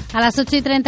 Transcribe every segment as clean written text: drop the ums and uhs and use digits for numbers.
A las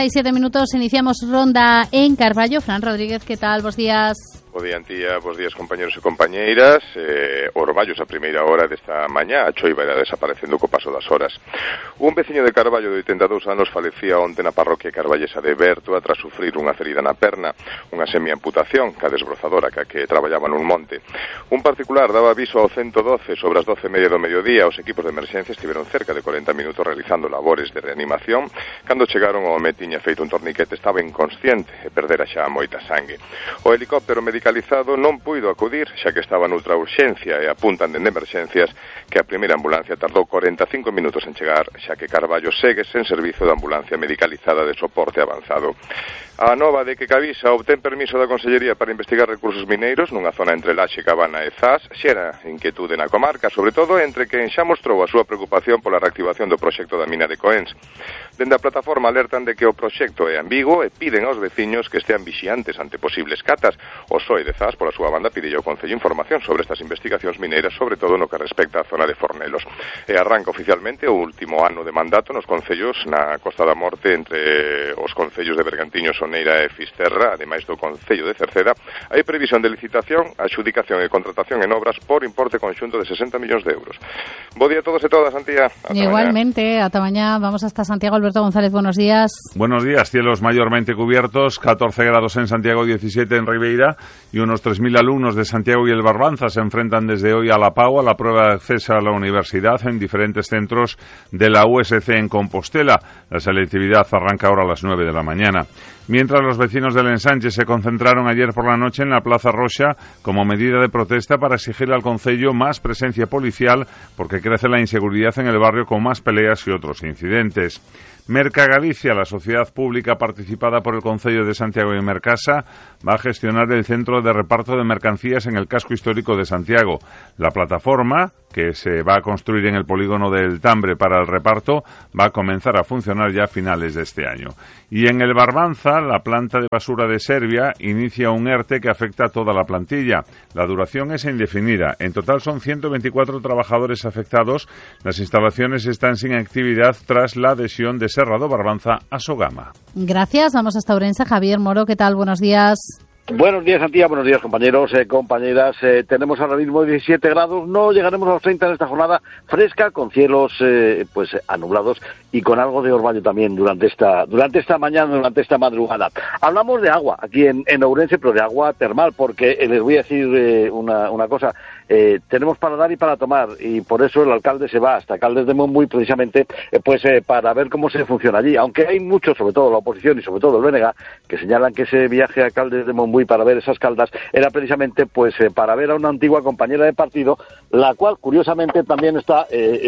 8:37 iniciamos ronda en Carballo. Fran Rodríguez, ¿qué tal? Bos días. Bo día, Antía, bos días, compañeros e compañeiras. Orballos a primeira hora desta mañá, a choiva irá desaparecendo co paso das horas. Un veciño de Carballo de 82 anos falecía onte na parroquia carballesa de Bertua tras sufrir unha ferida na perna, unha semiamputación, ca desbrozadora ca que traballaba nun monte. Un particular daba aviso ao 112 sobre as 12:30 do mediodía. Os equipos de emerxencia estiveron cerca de 40 minutos realizando labores de reanimación. Cando chegaron, o home tiña feito un torniquete, estaba inconsciente e perdera xa moita sangue. O helicóptero medicalizado non puido acudir, xa que estaba noutra urxencia, e apuntan dende emerxencias que a primeira ambulancia tardou 45 minutos en chegar, xa que Carballo segue sen servizo de ambulancia medicalizada de soporte avanzado. A nova de que Cavisa obtén permiso da Consellería para investigar recursos mineiros nunha zona entre Laxe, Cabana e Zas xera inquietude na comarca, sobre todo entre quen xa mostrou a súa preocupación pola reactivación do proxecto da mina de Coens. Dende a plataforma alertan de que o proxecto é ambiguo e piden aos veciños que estean vixiantes ante posibles catas. O PSOE de Zas, pola súa banda, pide ao Concello información sobre estas investigacións mineiras, sobre todo no que respecta á zona de Fornelos. E arranca oficialmente o último ano de mandato nos concellos na Costa da Morte, entre os concellos de Bergantiños, Soneira e Fisterra, ademais do Concello de Cerceda. Hai previsión de licitación, adxudicación e contratación en obras por importe conxunto de 60 millóns de euros. Bo día a todos e todas, Antía. Igualmente, ata mañá. Vamos hasta Santiago. Alberto González, buenos días. Buenos días. Cielos mayormente cubiertos, 14 grados en Santiago, 17 en Ribeira, y unos 3.000 alumnos de Santiago y el Barbanza se enfrentan desde hoy a la PAU, a la prueba de acceso a la universidad, en diferentes centros de la USC en Compostela. La selectividad arranca ahora a las 9 de la mañana. Mientras, los vecinos del Ensanche se concentraron ayer por la noche en la Plaza Roxa como medida de protesta para exigir al Concello más presencia policial, porque crece la inseguridad en el barrio con más peleas y otros incidentes. Merca Galicia, la sociedad pública participada por el Concello de Santiago y Mercasa, va a gestionar el centro de reparto de mercancías en el casco histórico de Santiago. La plataforma, que se va a construir en el polígono del Tambre para el reparto, va a comenzar a funcionar ya a finales de este año. Y en el Barbanza, la planta de basura de Serbia inicia un ERTE que afecta a toda la plantilla. La duración es indefinida. En total son 124 trabajadores afectados. Las instalaciones están sin actividad tras la adhesión de Serrado Barbanza a Sogama. Gracias. Vamos hasta Ourense. Javier Moro, ¿qué tal? Buenos días. Buenos días, Antía. Buenos días, compañeros, compañeras. Tenemos ahora mismo 17 grados. No llegaremos a los 30 en esta jornada fresca, con cielos anublados y con algo de orvallo también durante esta mañana, durante esta madrugada. Hablamos de agua aquí en Ourense, pero de agua termal, porque les voy a decir una cosa. Tenemos para dar y para tomar, y por eso el alcalde se va hasta Caldes de Montbui precisamente para ver cómo se funciona allí. Aunque hay muchos, sobre todo la oposición y sobre todo el BNG, que señalan que ese viaje a Caldes de Montbui para ver esas caldas era precisamente para ver a una antigua compañera de partido, la cual curiosamente también está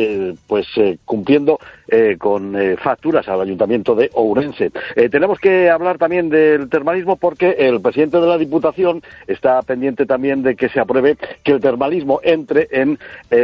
cumpliendo con facturas al Ayuntamiento de Ourense. Tenemos que hablar también del termalismo, porque el presidente de la Diputación está pendiente también de que se apruebe que el termalismo entre en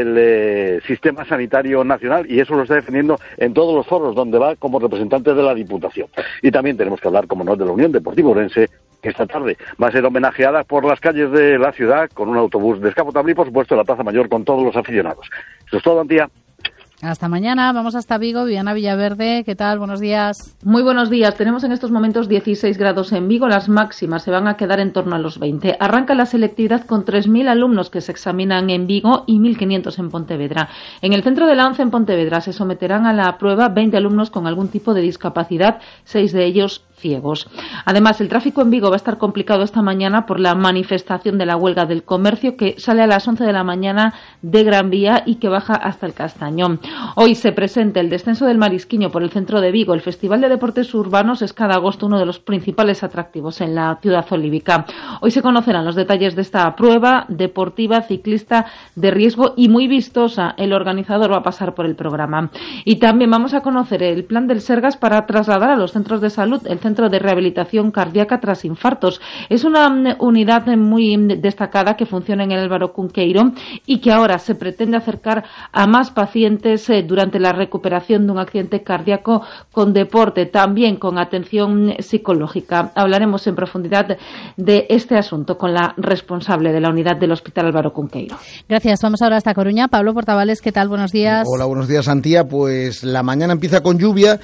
el sistema sanitario nacional, y eso lo está defendiendo en todos los foros donde va como representante de la Diputación. Y también tenemos que hablar, como no, de la Unión Deportiva Ourense, que esta tarde va a ser homenajeada por las calles de la ciudad con un autobús descapotable y, por supuesto, la Plaza Mayor con todos los aficionados. Eso es todo, Antía. Hasta mañana. Vamos hasta Vigo. Viviana Villaverde, ¿qué tal? Buenos días. Muy buenos días. Tenemos en estos momentos 16 grados en Vigo. Las máximas se van a quedar en torno a los 20. Arranca la selectividad con 3.000 alumnos que se examinan en Vigo y 1.500 en Pontevedra. En el centro de la ONCE en Pontevedra se someterán a la prueba 20 alumnos con algún tipo de discapacidad, 6 de ellos ciegos. Además, el tráfico en Vigo va a estar complicado esta mañana por la manifestación de la huelga del comercio, que sale a las 11 de la mañana de Gran Vía y que baja hasta el Castañón. Hoy se presenta el descenso del Marisquiño por el centro de Vigo. El Festival de Deportes Urbanos es cada agosto uno de los principales atractivos en la ciudad olívica. Hoy se conocerán los detalles de esta prueba deportiva ciclista de riesgo y muy vistosa. El organizador va a pasar por el programa. Y también vamos a conocer el plan del Sergas para trasladar a los centros de salud el Centro de Rehabilitación Cardíaca tras Infartos. Es una unidad muy destacada que funciona en el Álvaro Cunqueiro y que ahora se pretende acercar a más pacientes durante la recuperación de un accidente cardíaco con deporte, también con atención psicológica. Hablaremos en profundidad de este asunto con la responsable de la unidad del Hospital Álvaro Cunqueiro. Gracias. Vamos ahora hasta Coruña. Pablo Portavales, ¿qué tal? Buenos días. Hola, buenos días, Antía. Pues la mañana empieza con lluvia,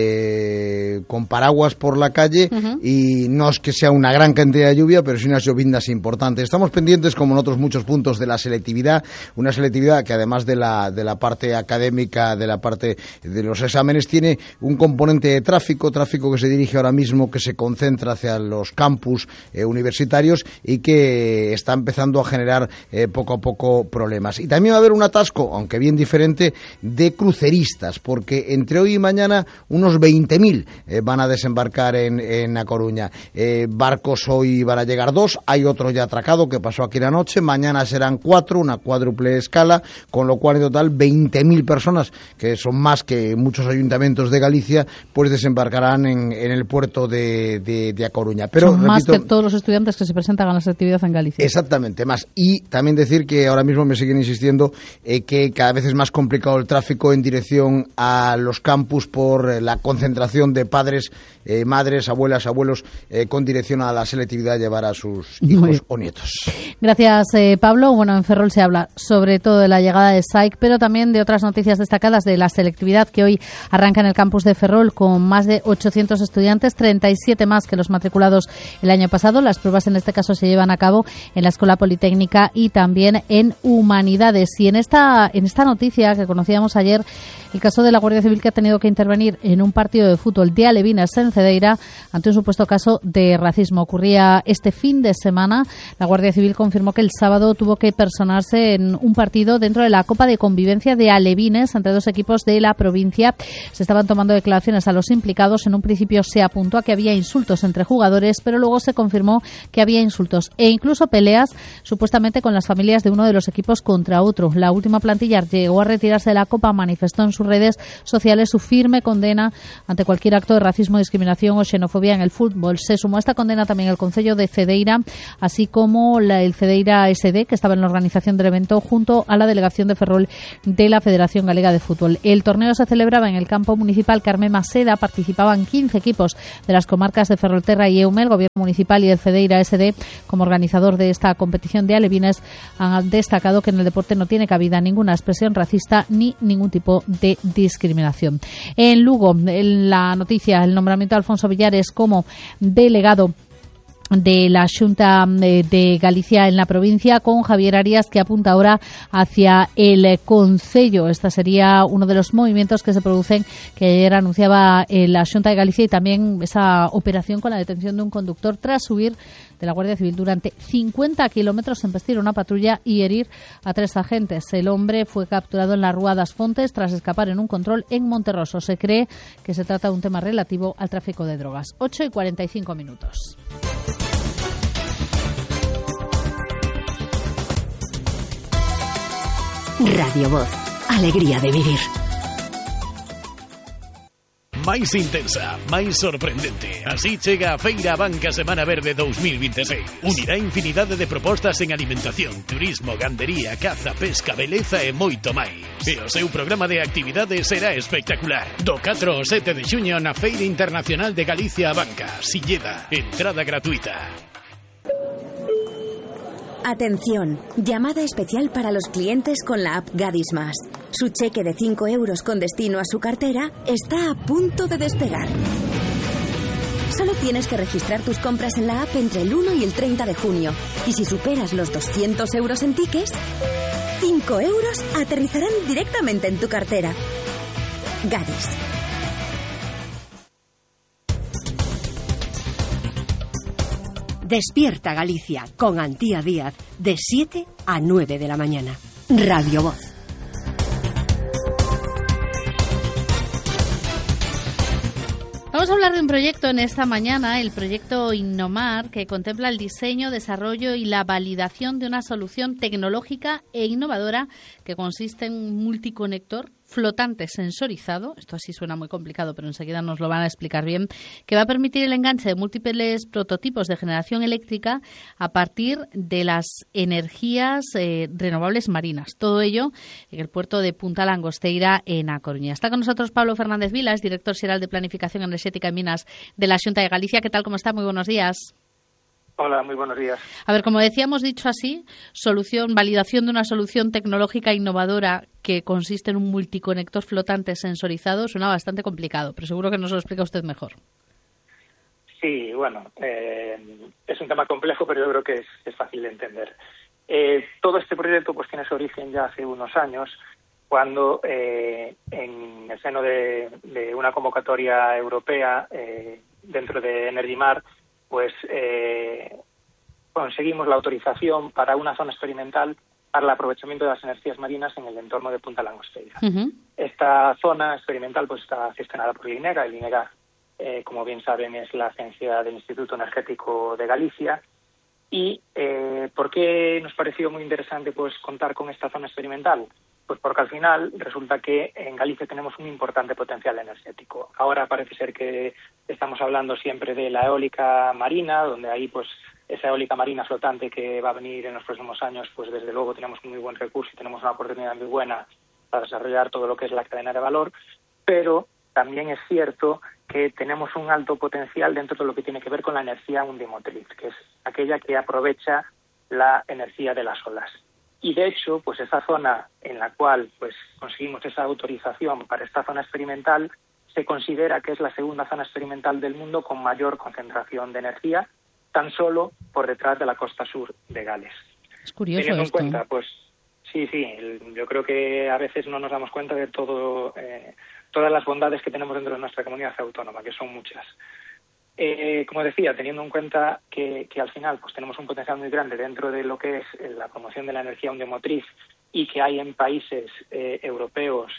con paraguas por la calle, y no es que sea una gran cantidad de lluvia, pero sí unas llovindas importantes. Estamos pendientes, como en otros muchos puntos, de la selectividad, una selectividad que además de la parte académica, de la parte de los exámenes, tiene un componente de tráfico que se dirige ahora mismo, que se concentra hacia los campus universitarios y que está empezando a generar poco a poco problemas. Y también va a haber un atasco, aunque bien diferente, de cruceristas, porque entre hoy y mañana unos 20.000 van a desembarcar en A Coruña. Barcos hoy van a llegar 2, hay otro ya atracado que pasó aquí la noche, mañana serán 4, una cuádruple escala, con lo cual en total 20.000 personas, que son más que muchos ayuntamientos de Galicia, pues desembarcarán en el puerto de A Coruña. Pero son repito, más que todos los estudiantes que se presentan a las actividades en Galicia. Exactamente, más. Y también decir que ahora mismo me siguen insistiendo que cada vez es más complicado el tráfico en dirección a los campus por la concentración de padres, madres, abuelas, abuelos, con dirección a la selectividad, llevar a sus hijos o nietos. Gracias, Pablo. Bueno, en Ferrol se habla sobre todo de la llegada de SAIC, pero también de otras noticias destacadas de la selectividad que hoy arranca en el campus de Ferrol con más de 800 estudiantes, 37 más que los matriculados el año pasado. Las pruebas en este caso se llevan a cabo en la Escuela Politécnica y también en Humanidades. Y en esta noticia que conocíamos ayer, el caso de la Guardia Civil, que ha tenido que intervenir en un partido de fútbol de alevines en Cedeira ante un supuesto caso de racismo. Ocurría este fin de semana. La Guardia Civil confirmó que el sábado tuvo que personarse en un partido dentro de la Copa de Convivencia de alevines entre dos equipos de la provincia. Se estaban tomando declaraciones a los implicados. En un principio se apuntó a que había insultos entre jugadores, pero luego se confirmó que había insultos e incluso peleas supuestamente con las familias de uno de los equipos contra otro. La última plantilla llegó a retirarse de la Copa, manifestó en sus redes sociales su firme condena ante cualquier acto de racismo, discriminación o xenofobia en el fútbol. Se sumó a esta condena también el Concello de Cedeira, así como el Cedeira SD, que estaba en la organización del evento, junto a la delegación de Ferrol de la Federación Galega de Fútbol. El torneo se celebraba en el campo municipal Carmen Maseda. Participaban 15 equipos de las comarcas de Ferrolterra y Eume. El gobierno municipal y el Cedeira SD, como organizador de esta competición de alevines, han destacado que en el deporte no tiene cabida ninguna expresión racista ni ningún tipo de discriminación. En Lugo, en la noticia, el nombramiento de Alfonso Villares como delegado de la Xunta de Galicia en la provincia, con Javier Arias, que apunta ahora hacia el Concello. Este sería uno de los movimientos que se producen, que ayer anunciaba la Xunta de Galicia, y también esa operación con la detención de un conductor tras huir de la Guardia Civil durante 50 kilómetros, embestir una patrulla y herir a 3 agentes. El hombre fue capturado en la Rúa das Fontes tras escapar en un control en Monterroso. Se cree que se trata de un tema relativo al tráfico de drogas. 8:45. Radio Voz, alegría de vivir. Máis intensa, máis sorprendente. Así chega a Feira Banca Semana Verde 2026. Unirá infinidade de propostas en alimentación, turismo, gandería, caza, pesca, beleza e moito máis. E o seu programa de actividades será espectacular. Do 4 ao 7 de xuño na Feira Internacional de Galicia Banca, Silleda. Entrada gratuita. Atención, llamada especial para los clientes con la app Gadis Más. Su cheque de 5 euros con destino a su cartera está a punto de despegar. Solo tienes que registrar tus compras en la app entre el 1 y el 30 de junio. Y si superas los 200 euros en tickets, 5 euros aterrizarán directamente en tu cartera. Gadis. Despierta Galicia con Antía Díaz de 7 a 9 de la mañana. Radio Voz. Vamos a hablar de un proyecto en esta mañana, el proyecto Innomar, que contempla el diseño, desarrollo y la validación de una solución tecnológica e innovadora que consiste en un multiconector flotante sensorizado, esto así suena muy complicado, pero enseguida nos lo van a explicar bien, que va a permitir el enganche de múltiples prototipos de generación eléctrica a partir de las energías renovables marinas. Todo ello en el puerto de Punta Langosteira, en A Coruña. Está con nosotros Pablo Fernández Vilas, director xeral de Planificación Enerxética y Minas de la Xunta de Galicia. ¿Qué tal? ¿Cómo está? Muy buenos días. Hola, muy buenos días. A ver, como decíamos, dicho así, validación de una solución tecnológica innovadora que consiste en un multiconector flotante sensorizado, suena bastante complicado, pero seguro que nos lo explica usted mejor. Sí, bueno, es un tema complejo, pero yo creo que es fácil de entender. Todo este proyecto pues tiene su origen ya hace unos años, cuando en el seno de una convocatoria europea dentro de Energimar, pues conseguimos la autorización para una zona experimental para el aprovechamiento de las energías marinas en el entorno de Punta Langosteira. Uh-huh. Esta zona experimental pues está gestionada por el INEGA. El INEGA, como bien saben, es la agencia del Instituto Energético de Galicia. ¿Y por qué nos pareció muy interesante pues contar con esta zona experimental? Pues porque al final resulta que en Galicia tenemos un importante potencial energético. Ahora parece ser que estamos hablando siempre de la eólica marina, donde ahí pues esa eólica marina flotante que va a venir en los próximos años, pues desde luego tenemos un muy buen recurso y tenemos una oportunidad muy buena para desarrollar todo lo que es la cadena de valor, pero también es cierto que tenemos un alto potencial dentro de lo que tiene que ver con la energía undimotriz, que es aquella que aprovecha la energía de las olas. Y de hecho, pues esa zona en la cual pues conseguimos esa autorización para esta zona experimental se considera que es la segunda zona experimental del mundo con mayor concentración de energía, tan solo por detrás de la costa sur de Gales. Es curioso teniendo esto. en cuenta, pues sí, yo creo que a veces no nos damos cuenta de todas las bondades que tenemos dentro de nuestra comunidad autónoma, que son muchas. Como decía, teniendo en cuenta que al final pues tenemos un potencial muy grande dentro de lo que es la promoción de la energía undimotriz y que hay en países europeos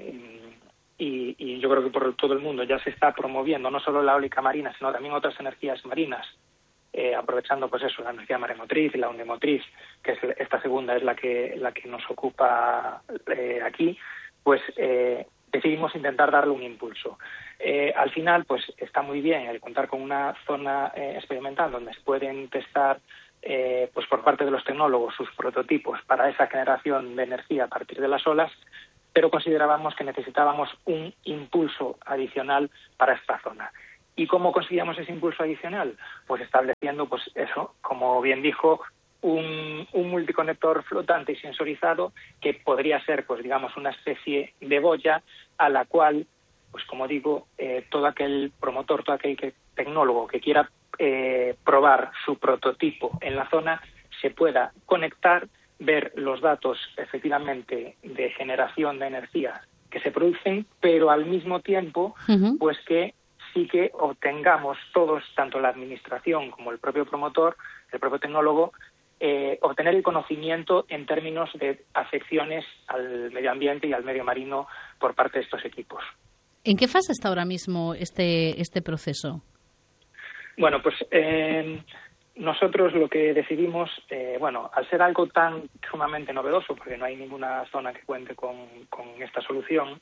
y yo creo que por todo el mundo ya se está promoviendo no solo la eólica marina, sino también otras energías marinas, aprovechando pues eso, la energía maremotriz y la undimotriz, que es esta segunda es la que nos ocupa aquí, pues decidimos intentar darle un impulso. Al final, pues está muy bien el contar con una zona experimental donde se pueden testar, pues por parte de los tecnólogos, sus prototipos para esa generación de energía a partir de las olas, pero considerábamos que necesitábamos un impulso adicional para esta zona. ¿Y cómo conseguíamos ese impulso adicional? Pues estableciendo, pues eso, como bien dijo, un multiconector flotante y sensorizado que podría ser, pues digamos, una especie de boya a la cual, pues como digo, todo aquel promotor, todo aquel tecnólogo que quiera probar su prototipo en la zona se pueda conectar, ver los datos efectivamente de generación de energía que se producen, pero al mismo tiempo, uh-huh, pues que sí que obtengamos todos, tanto la administración como el propio promotor, el propio tecnólogo, obtener el conocimiento en términos de afecciones al medio ambiente y al medio marino por parte de estos equipos. ¿En qué fase está ahora mismo este proceso? Bueno, pues nosotros lo que decidimos, al ser algo tan sumamente novedoso, porque no hay ninguna zona que cuente con esta solución,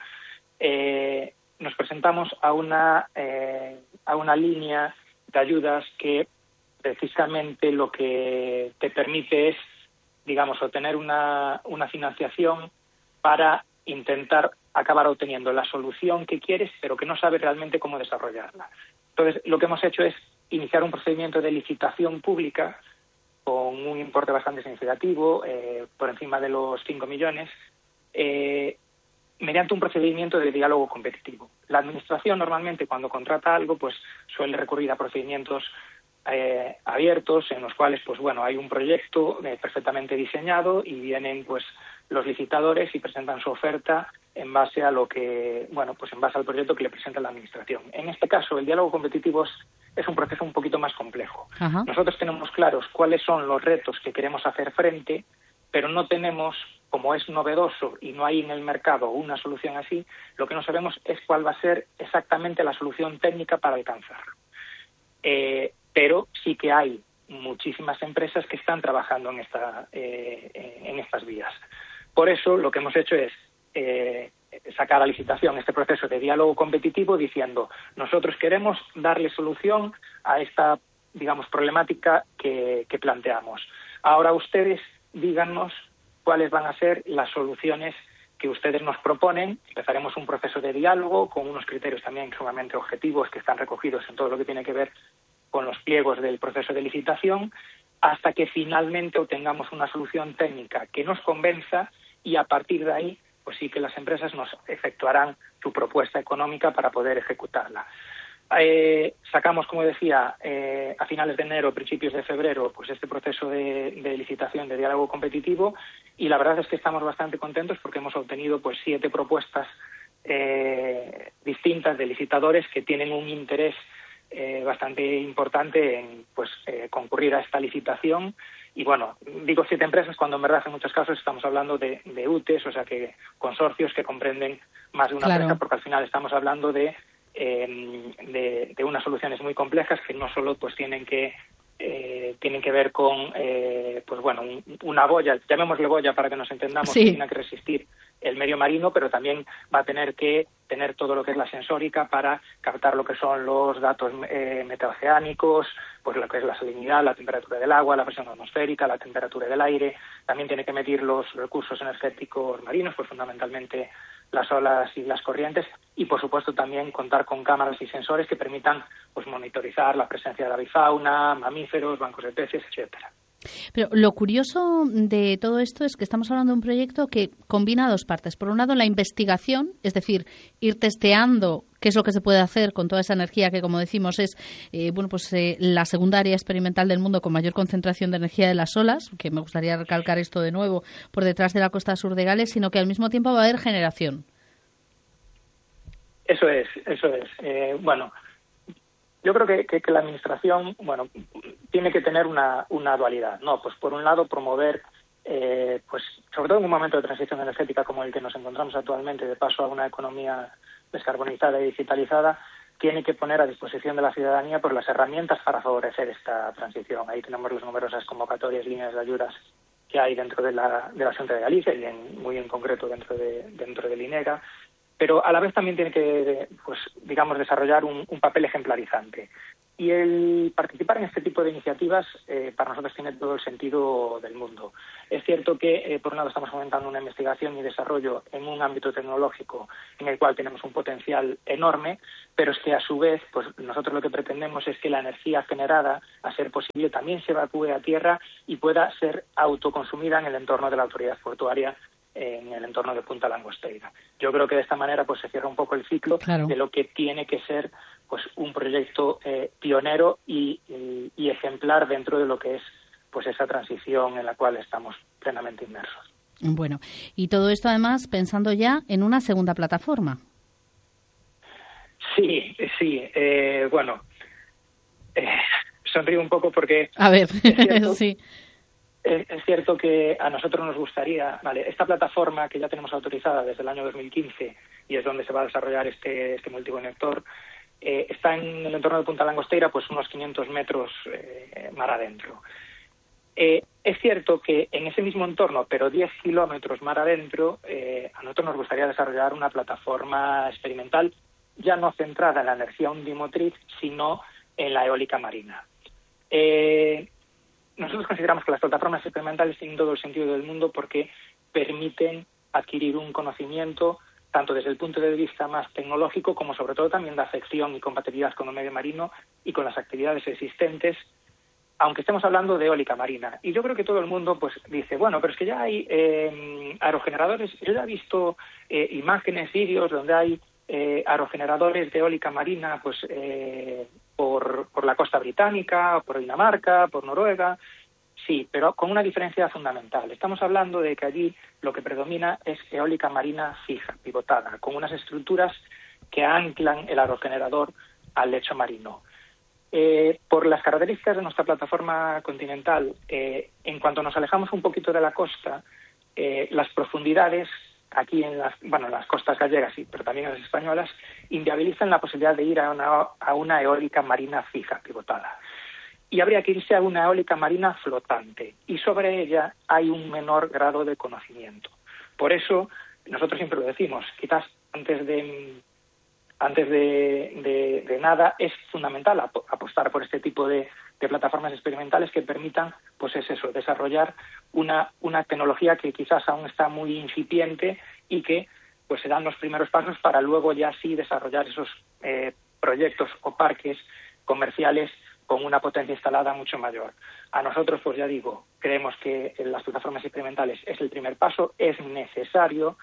nos presentamos a una línea de ayudas que precisamente lo que te permite es, digamos, obtener una financiación para intentar acabar obteniendo la solución que quieres, pero que no sabes realmente cómo desarrollarla. Entonces, lo que hemos hecho es iniciar un procedimiento de licitación pública con un importe bastante significativo, por encima de los 5 millones, mediante un procedimiento de diálogo competitivo. La Administración normalmente cuando contrata algo pues suele recurrir a procedimientos abiertos en los cuales pues bueno hay un proyecto perfectamente diseñado y vienen pues los licitadores y presentan su oferta en base a lo que en base al proyecto que le presenta la Administración. En este caso el diálogo competitivo es un proceso un poquito más complejo. Ajá. Nosotros tenemos claros cuáles son los retos que queremos hacer frente, pero no tenemos, como es novedoso y no hay en el mercado una solución así, lo que no sabemos es cuál va a ser exactamente la solución técnica para alcanzarlo. Pero sí que hay muchísimas empresas que están trabajando en estas vías. Por eso lo que hemos hecho es sacar a licitación este proceso de diálogo competitivo diciendo: nosotros queremos darle solución a esta, digamos, problemática que planteamos. Ahora ustedes díganos cuáles van a ser las soluciones que ustedes nos proponen. Empezaremos un proceso de diálogo con unos criterios también sumamente objetivos que están recogidos en todo lo que tiene que ver con los pliegos del proceso de licitación, hasta que finalmente obtengamos una solución técnica que nos convenza, y a partir de ahí pues sí que las empresas nos efectuarán su propuesta económica para poder ejecutarla. Sacamos, como decía, a finales de enero, principios de febrero, pues este proceso de licitación, de diálogo competitivo, y la verdad es que estamos bastante contentos porque hemos obtenido pues 7 propuestas distintas de licitadores que tienen un interés bastante importante en concurrir a esta licitación. Y bueno, digo 7 empresas cuando en verdad en muchos casos estamos hablando de UTEs, o sea que consorcios que comprenden más de una empresa, porque al final estamos hablando de unas soluciones muy complejas que no solo pues tienen que ver con una boya, llamémosle boya para que nos entendamos, que tiene que resistir el medio marino, pero también va a tener que tener todo lo que es la sensórica para captar lo que son los datos metaoceánicos, pues lo que es la salinidad, la temperatura del agua, la presión atmosférica, la temperatura del aire. También tiene que medir los recursos energéticos marinos, pues fundamentalmente las olas y las corrientes, y por supuesto también contar con cámaras y sensores que permitan pues monitorizar la presencia de la avifauna, mamíferos, bancos de peces, etcétera. Pero lo curioso de todo esto es que estamos hablando de un proyecto que combina 2 partes. Por un lado, la investigación, es decir, ir testeando qué es lo que se puede hacer con toda esa energía que, como decimos, es la segunda área experimental del mundo con mayor concentración de energía de las olas, que me gustaría recalcar esto de nuevo, por detrás de la costa sur de Gales, sino que al mismo tiempo va a haber generación. Eso es. Yo creo que la administración, tiene que tener una dualidad, ¿no? Pues por un lado promover, pues sobre todo en un momento de transición energética como el que nos encontramos actualmente, de paso a una economía descarbonizada y digitalizada, tiene que poner a disposición de la ciudadanía pues las herramientas para favorecer esta transición. Ahí tenemos las numerosas convocatorias, líneas de ayudas que hay dentro de la Xunta de Galicia y muy en concreto dentro del INEGA. Pero a la vez también tiene que, desarrollar un papel ejemplarizante. Y el participar en este tipo de iniciativas para nosotros tiene todo el sentido del mundo. Es cierto que, por un lado, estamos fomentando una investigación y desarrollo en un ámbito tecnológico en el cual tenemos un potencial enorme, pero es que, a su vez, pues nosotros lo que pretendemos es que la energía generada, a ser posible, también se evacúe a tierra y pueda ser autoconsumida en el entorno de la autoridad portuaria, en el entorno de Punta Langosteira. Yo creo que de esta manera pues se cierra un poco el ciclo de lo que tiene que ser pues un proyecto pionero y ejemplar dentro de lo que es pues esa transición en la cual estamos plenamente inmersos. Bueno, y todo esto además pensando ya en una segunda plataforma. Sí. Sonrío un poco porque... A ver, sí. Es cierto que a nosotros nos gustaría, esta plataforma que ya tenemos autorizada desde el año 2015 y es donde se va a desarrollar este multiconector, está en el entorno de Punta Langosteira, pues unos 500 metros mar adentro. Es cierto que en ese mismo entorno, pero 10 kilómetros mar adentro, a nosotros nos gustaría desarrollar una plataforma experimental ya no centrada en la energía undimotriz, sino en la eólica marina. Nosotros consideramos que las plataformas experimentales tienen todo el sentido del mundo porque permiten adquirir un conocimiento tanto desde el punto de vista más tecnológico como sobre todo también de afección y compatibilidad con el medio marino y con las actividades existentes, aunque estemos hablando de eólica marina. Y yo creo que todo el mundo pues dice, pero es que ya hay aerogeneradores. Yo ya he visto imágenes, vídeos donde hay aerogeneradores de eólica marina pues por la costa británica, por Dinamarca, por Noruega. Sí, pero con una diferencia fundamental. Estamos hablando de que allí lo que predomina es eólica marina fija, pivotada, con unas estructuras que anclan el aerogenerador al lecho marino. Por las características de nuestra plataforma continental, en cuanto nos alejamos un poquito de la costa, las profundidades aquí en las costas gallegas, pero también en las españolas, inviabilizan la posibilidad de ir a una eólica marina fija, pivotada. Y habría que irse a una eólica marina flotante, y sobre ella hay un menor grado de conocimiento. Por eso, nosotros siempre lo decimos, quizás antes de nada es fundamental apostar por este tipo de plataformas experimentales que permitan, pues es eso, desarrollar una tecnología que quizás aún está muy incipiente y que pues se dan los primeros pasos para luego ya sí desarrollar esos proyectos o parques comerciales con una potencia instalada mucho mayor. A nosotros, pues ya digo, creemos que las plataformas experimentales es el primer paso, es necesario.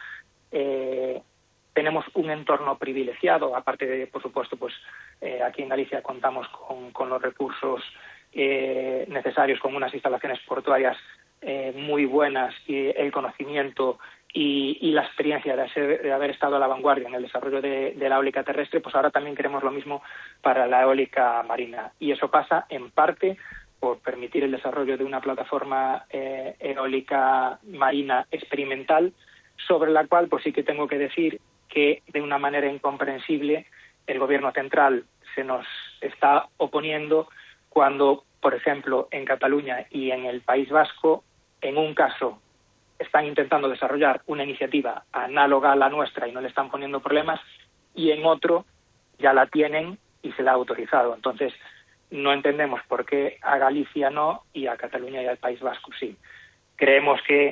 Tenemos un entorno privilegiado, aparte de, por supuesto, pues aquí en Galicia contamos con los recursos necesarios, con unas instalaciones portuarias muy buenas, y el conocimiento y la experiencia de haber estado a la vanguardia en el desarrollo de la eólica terrestre, pues ahora también queremos lo mismo para la eólica marina. Y eso pasa, en parte, por permitir el desarrollo de una plataforma eólica marina experimental, sobre la cual pues sí que tengo que decir que de una manera incomprensible el Gobierno central se nos está oponiendo cuando, por ejemplo, en Cataluña y en el País Vasco, en un caso están intentando desarrollar una iniciativa análoga a la nuestra y no le están poniendo problemas, y en otro ya la tienen y se la ha autorizado. Entonces, no entendemos por qué a Galicia no y a Cataluña y al País Vasco sí. Creemos que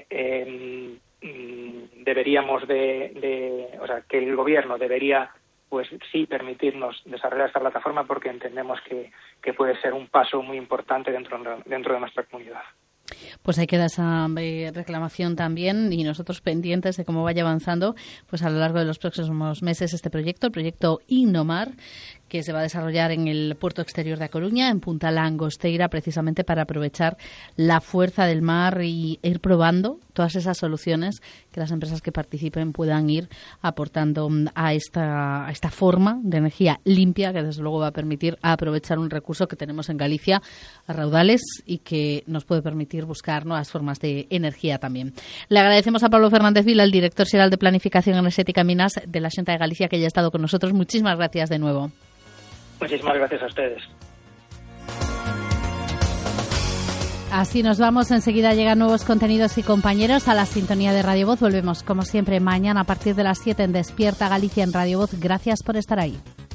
deberíamos o sea, que el Gobierno debería, pues sí, permitirnos desarrollar esta plataforma, porque entendemos que puede ser un paso muy importante dentro de nuestra comunidad. Pues ahí queda esa reclamación también, y nosotros pendientes de cómo vaya avanzando pues a lo largo de los próximos meses este proyecto, el proyecto Innomar, que se va a desarrollar en el puerto exterior de A Coruña, en Punta Langosteira, precisamente para aprovechar la fuerza del mar y ir probando todas esas soluciones que las empresas que participen puedan ir aportando a esta forma de energía limpia, que desde luego va a permitir aprovechar un recurso que tenemos en Galicia a raudales y que nos puede permitir buscar nuevas formas de energía también. Le agradecemos a Pablo Fernández Vila, el director xeral de Planificación Enerxética e Minas de la Xunta de Galicia, que haya estado con nosotros. Muchísimas gracias de nuevo. Muchísimas gracias a ustedes. Así nos vamos. Enseguida llegan nuevos contenidos y compañeros a la sintonía de Radio Voz. Volvemos, como siempre, mañana a partir de las 7 en Despierta Galicia en Radio Voz. Gracias por estar ahí.